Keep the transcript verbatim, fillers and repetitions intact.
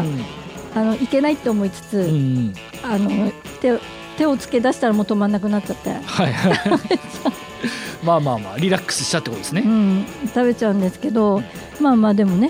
うんあのいけないって思いつつ、 うん、 あの 手, 手をつけ出したらもう止まんなくなっちゃって、 はいはいまあまあまあリラックスしたってことですね、 うん、食べちゃうんですけど、まあまあでもね